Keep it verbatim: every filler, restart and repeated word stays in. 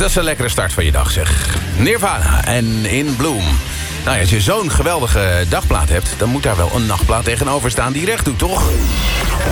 dat is een lekkere start van je dag, zeg. Nirvana en In Bloom. Nou ja, als je zo'n geweldige dagplaat hebt, dan moet daar wel een nachtplaat tegenover staan die recht doet, toch?